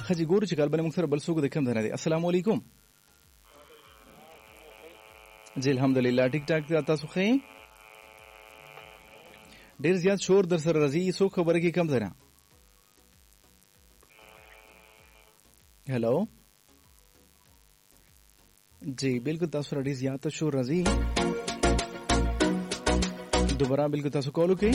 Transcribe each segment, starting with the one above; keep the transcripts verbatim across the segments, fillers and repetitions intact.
خجی ګورو چې کال باندې موږ سره بل څوک د کم ځای نه دی. السلام علیکم. جی الحمدلله ټیک ټاک تاسو ښه ډیر زیات شور در سره راځي څوک خبره کې کم ځای نه. هلو جی بالکل تاسو را ډیر زیات شور راځي دوباره بالکل تاسو کول وکړئ.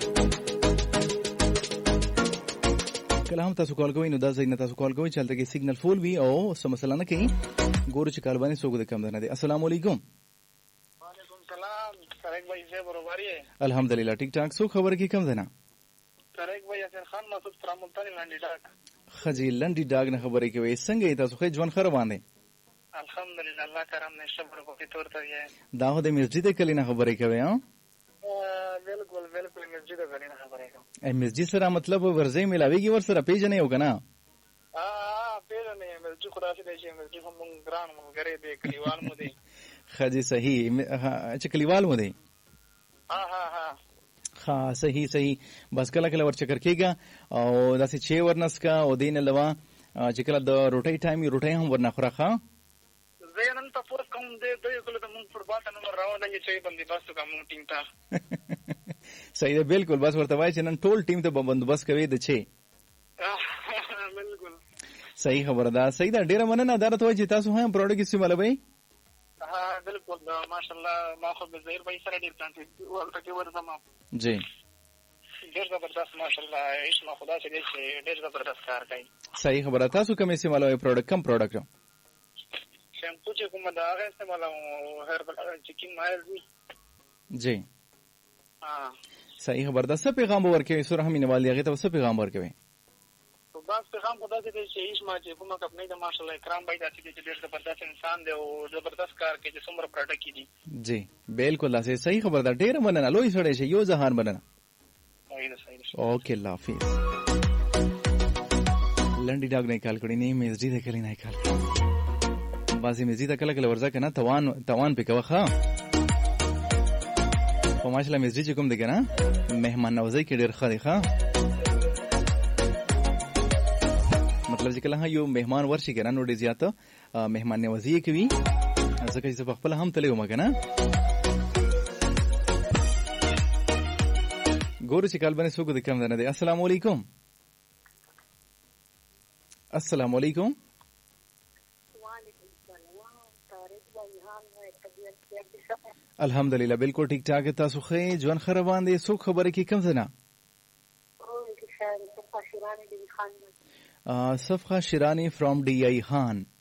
کله هم تاسو کال کوئ نو دا ځای نه تاسو کال کوئ چې هلته کې سیګنل فول وي او څه مسله نه کوي. ګورو چې کال باندې څوک د کم ځای نه دی. السلام علیکم. وعلیکم السلام. طارق بھائی سے برابر ہے الحمدلله ټیک ټاک. څوک خبره کې کم ځای نه. طارق بھائی یاسر خان مسعود فرام ملتان لنډی ډاک. خجی لنډی ډاک نه خبرې کوي. څنګه یې تاسو ښه ژوند خره باندې؟ الحمدلله الله کرم نے صبر کو تور ته ہے. دا هو د مسجد کلی نه خبرې کوي ها. بالکل بالکل مسجد کلی نه خبرې کوي. ای مسجد سره مطلب ورځي ملاويږي ور سره پیژنې یو کنه. ها پیژنې مسجد خدا سي دی مسجد هم ګران مو غره دی کلیوال مو دی. خجی صحیح چې کلیوال مو دی. ها ها ها ها صحیح صحیح. بس کله کله ور چکر کېګا او داسې چې ورنس کا او دین لوا چې کله د روټي ټایم روټي هم ورنه خورا ښا زینن تاسو کوم دې د یو کله د مونږ پر باټ نمبر راوړل چې بندي بس کوم ټیم ته. صحیح ده بالکل. بس ورته وای چې نن ټول ټیم ته بندوبست کوي د چي. بالکل صحیح خبره ده. صحیح ده ډیره مننه. دا راته وای چې تاسو هم پروډکټ استعمال وای. ها بالکل ماشاءالله ما خو به زهیر بھائی سره ډیر پلان دي ولته کې ورته ما جی ډیر زبردست ماشاءالله اسما خدا چې ډیر زبردست کار کوي. صحیح خبره. تاسو کوم استعمال وای پروډکټ کم پروډکټ شیمپو چې کومه دا هغه استعمال او هربل چکن مایل وی. جی ها صحیح خبر ده. څه پیغام ورکوي سره هم نیوال هغه ته څه پیغام ورکوي؟ تو بس پیغام خدا دې چې اسما چې کومه کپنی د ماشاءالله اکرام بھائی داسې چې ډیر زبردست انسان دی او زبردست کار کوي چې څومره پروډکټ دي. جی بالکل لاسه صحیح خبر ده. ډیر مننه. لوی سړی شي یو ځهان مننه. صحیح ده صحیح ده. اوکې الله حافظ. لنډی ډاګ نه کال کړی نه میزدی د کلی نه کال بازي مزید کله کله ورځه کنه توان توان پکوه ښا په ماشله مزید کوم دی کنه مهمان نوازي کې ډیر خاري ښا مطلب چې کله یو مهمان ورشي کنه نو ډیر زیاته مهمان نوازي کوي ځکه چې په خپل هم تلې ومه کنه ګورو چې کال باندې څوک د کم نه دی. السلام علیکم. السلام علیکم. الحمدلله بالکل ٹھیک ٹھاک ہے. تاسو خې ژوند خره باندې څوک خبره کې کم زنه صفحه شیرانی فرام ډی ای خان.